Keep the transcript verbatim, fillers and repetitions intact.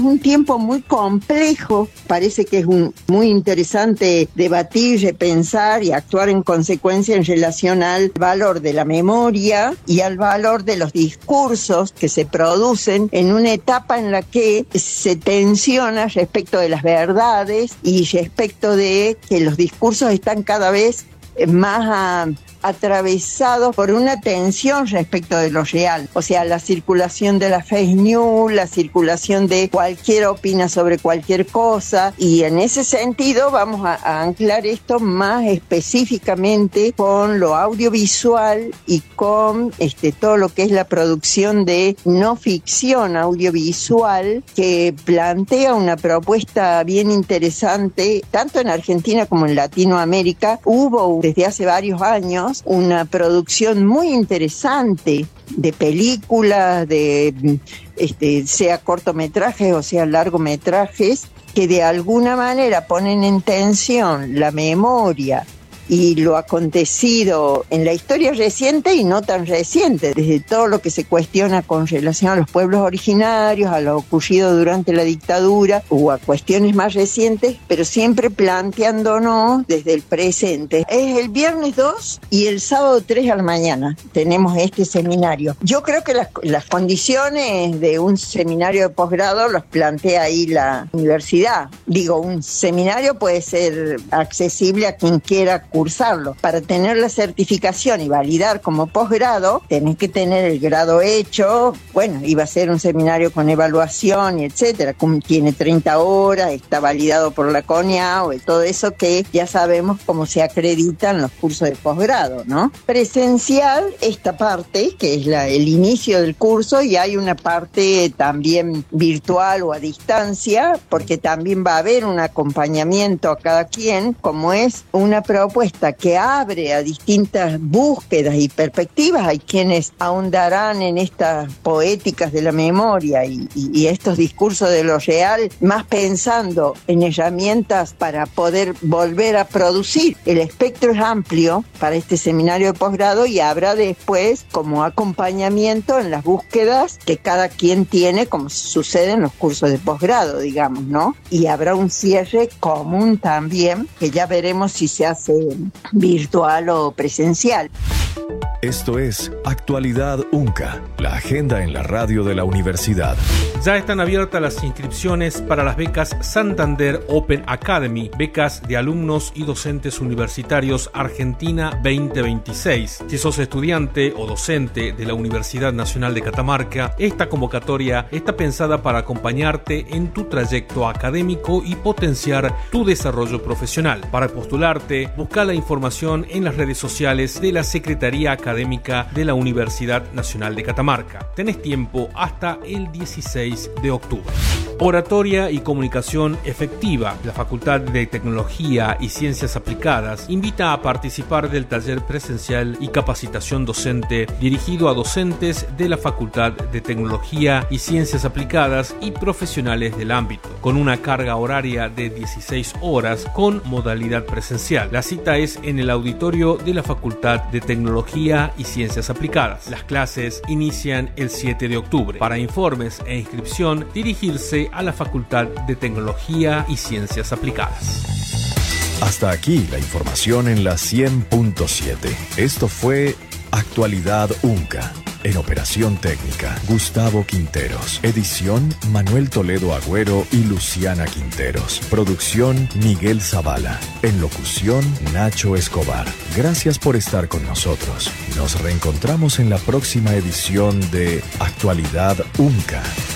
un tiempo muy complejo, parece que es un, muy interesante debatir, repensar y actuar en consecuencia en relación al valor de la memoria y al valor de los discursos que se producen en una etapa en la que se tensiona respecto de las verdades y respecto de que los discursos están cada vez más uh, atravesados por una tensión respecto de lo real. O sea, la circulación de la fake news, la circulación de cualquier opina sobre cualquier cosa. Y en ese sentido vamos a, a anclar esto más específicamente con lo audiovisual y con este, todo lo que es la producción de no ficción audiovisual, que plantea una propuesta bien interesante, tanto en Argentina como en Latinoamérica. Hubo desde hace varios años una producción muy interesante de películas, de este, sea cortometrajes o sea largometrajes, que de alguna manera ponen en tensión la memoria y lo acontecido en la historia reciente y no tan reciente, desde todo lo que se cuestiona con relación a los pueblos originarios, a lo ocurrido durante la dictadura o a cuestiones más recientes, pero siempre planteándonos desde el presente. Es el viernes dos y el sábado tres a la mañana tenemos este seminario. Yo creo que las, las condiciones de un seminario de posgrado los plantea ahí la universidad. Digo, un seminario puede ser accesible a quien quiera cursarlo. Para tener la certificación y validar como posgrado, tenés que tener el grado hecho. Bueno, iba a ser un seminario con evaluación y etcétera. Tiene treinta horas, está validado por la CONIAO y todo eso que ya sabemos cómo se acreditan los cursos de posgrado, ¿no? Presencial, esta parte, que es la, el inicio del curso, y hay una parte también virtual o a distancia, porque también va a haber un acompañamiento a cada quien, como es una propuesta que abre a distintas búsquedas y perspectivas. Hay quienes ahondarán en estas poéticas de la memoria y, y, y estos discursos de lo real, más pensando en herramientas para poder volver a producir. El espectro es amplio para este seminario de posgrado y habrá después como acompañamiento en las búsquedas que cada quien tiene, como sucede en los cursos de posgrado, digamos, ¿no? Y habrá un cierre común también, que ya veremos si se hace virtual o presencial. Esto es Actualidad UNCA, la agenda en la radio de la universidad. Ya están abiertas las inscripciones para las becas Santander Open Academy, becas de alumnos y docentes universitarios Argentina veinte veintiséis. Si sos estudiante o docente de la Universidad Nacional de Catamarca, esta convocatoria está pensada para acompañarte en tu trayecto académico y potenciar tu desarrollo profesional. Para postularte, busca la información en las redes sociales de la Secretaría Académica de la Universidad Nacional de Catamarca. Tenés tiempo hasta el dieciséis de octubre. Oratoria y comunicación efectiva. La Facultad de Tecnología y Ciencias Aplicadas invita a participar del taller presencial y capacitación docente dirigido a docentes de la Facultad de Tecnología y Ciencias Aplicadas y profesionales del ámbito, con una carga horaria de dieciséis horas con modalidad presencial. La cita es en el auditorio de la Facultad de Tecnología y Ciencias Aplicadas. Las clases inician el siete de octubre. Para informes e inscripción, dirigirse a la Facultad de Tecnología y Ciencias Aplicadas. Hasta aquí la información en la cien punto siete. Esto fue Actualidad UNCA. En operación técnica, Gustavo Quinteros. Edición, Manuel Toledo Agüero y Luciana Quinteros. Producción, Miguel Zavala. En locución, Nacho Escobar. Gracias por estar con nosotros. Nos reencontramos en la próxima edición de Actualidad UNCA.